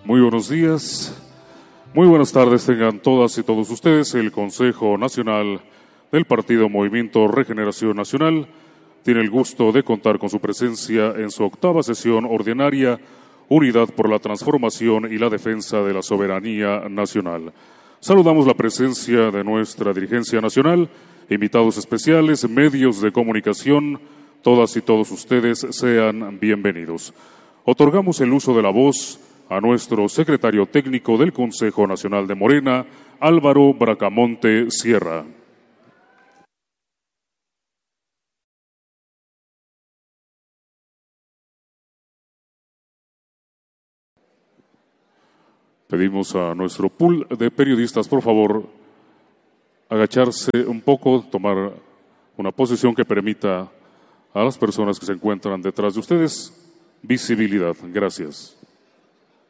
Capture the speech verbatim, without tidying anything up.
Muy buenos días, muy buenas tardes tengan todas y todos ustedes. El Consejo Nacional del Partido Movimiento Regeneración Nacional tiene el gusto de contar con su presencia en su octava sesión ordinaria, Unidad por la Transformación y la Defensa de la Soberanía Nacional. Saludamos la presencia de nuestra dirigencia nacional, invitados especiales, medios de comunicación, todas y todos ustedes sean bienvenidos. Otorgamos el uso de la voz a nuestro secretario técnico del Consejo Nacional de Morena, Álvaro Bracamonte Sierra. Pedimos a nuestro pool de periodistas, por favor, agacharse un poco, tomar una posición que permita a las personas que se encuentran detrás de ustedes visibilidad. Gracias.